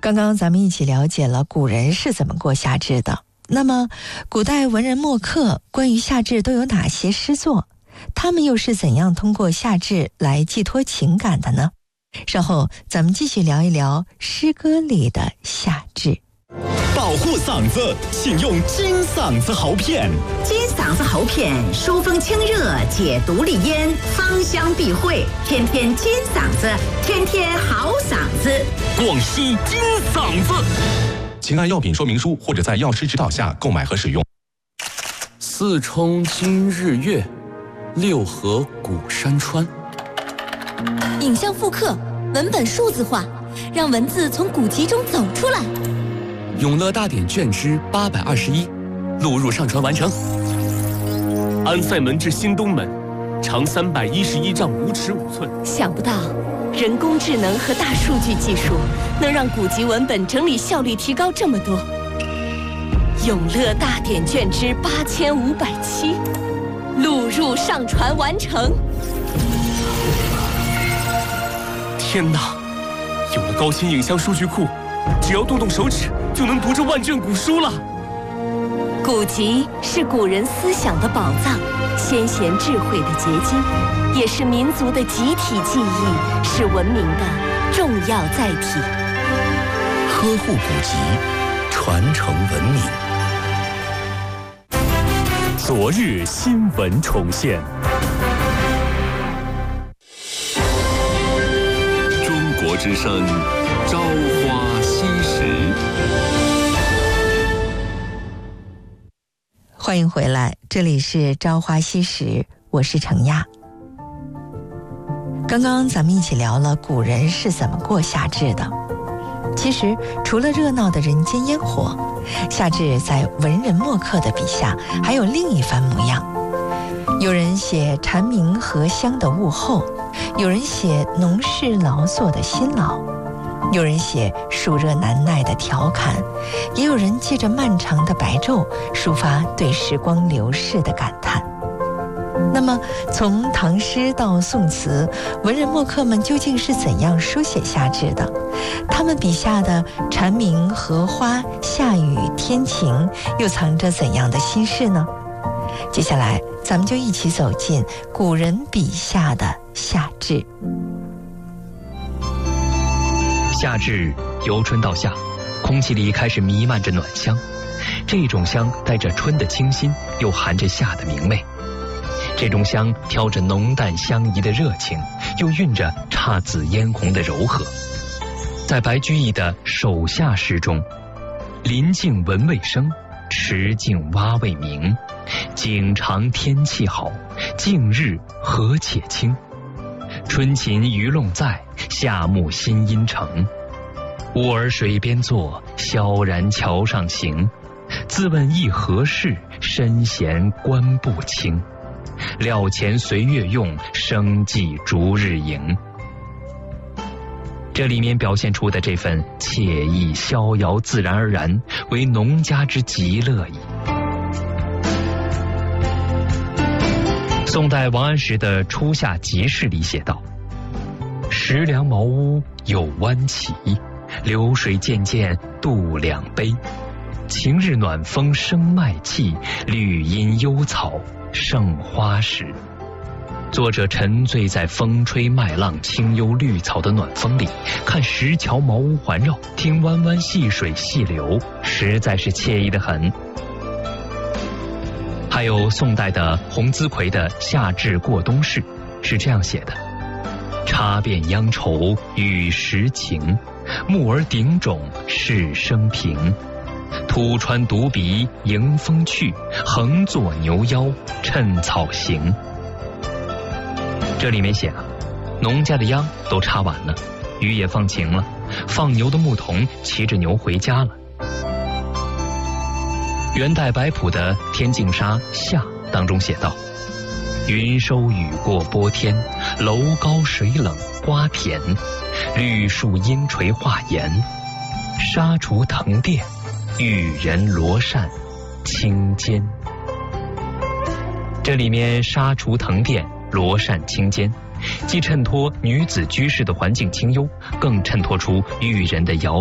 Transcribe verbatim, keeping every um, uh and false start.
刚刚咱们一起了解了古人是怎么过夏至的。那么古代文人墨客关于夏至都有哪些诗作？他们又是怎样通过夏至来寄托情感的呢？稍后咱们继续聊一聊诗歌里的夏至。 保护嗓子，请用金嗓子喉片。 金嗓子喉片疏风清热，解毒利咽，芳香避秽，天天金嗓子，天天好嗓子。 广西金嗓子。请按药品说明书或者在药师指导下购买和使用。 四冲今日月，六合古山川。 影像复刻，文本数字化，让文字从古籍中走出来。 永乐大典卷之八百二十一，录入上传完成。 安塞门至新东门，长三百一十一丈五尺五寸。 想不到，人工智能和大数据技术能让古籍文本整理效率提高这么多。永乐大典卷之八千五百七，录入上传完成。 天哪，有了高清影像数据库，只要动动手指就能读这万卷古书了。 古籍是古人思想的宝藏，先贤智慧的结晶，也是民族的集体记忆，是文明的重要载体。 呵护古籍，传承文明。 昨日新闻重现。 中国之声，朝花夕拾。 欢迎回来，这里是朝花夕拾，我是程亚。刚刚咱们一起聊了古人是怎么过夏至的。其实除了热闹的人间烟火，夏至在文人墨客的笔下还有另一番模样。有人写蝉鸣荷香的物候，有人写农事劳作的辛劳，有人写暑热难耐的调侃，也有人借着漫长的白昼抒发对时光流逝的感叹。那么从唐诗到宋词，文人墨客们究竟是怎样书写夏至的？他们笔下的蝉鸣、荷花、夏雨、天晴又藏着怎样的心事呢？接下来咱们就一起走进古人笔下的夏至。 夏至由春到夏，空气里开始弥漫着暖香，这种香带着春的清新，又含着夏的明媚。这种香飘着浓淡相宜的热情，又蕴着姹紫嫣红的柔和。在白居易的《守夏》诗中，林静闻未生，池静蛙未鸣，景长天气好，近日荷且清。春禽鱼龙在，夏木新阴成。吾儿水边坐，萧然桥上行。自问亦何事，身闲观不清。料前随月用，生计逐日盈。这里面表现出的这份惬意逍遥自然而然，为农家之极乐矣。宋代王安石的《初夏集市》里写道：石梁茅屋有弯起，流水渐渐渡两杯。晴日暖风生麦气，绿阴幽草胜花时。作者沉醉在风吹麦浪、清幽绿草的暖风里，看石桥茅屋环绕，听弯弯细水细流，实在是惬意得很。还有宋代的洪资奎的《夏至过冬事》是这样写的：插遍央愁与时晴，木儿顶种是生平。突穿独鼻迎风去，横坐牛腰趁草行。这里面写了，农家的秧都插完了，雨也放晴了，放牛的牧童骑着牛回家了。元代白朴的《天净沙·夏》当中写道：云收雨过波天，楼高水冷瓜田，绿树阴垂画檐，沙厨藤店，玉人罗扇青间。这里面沙厨藤店、罗扇青间，既衬托女子居士的环境清幽，更衬托出玉人的摇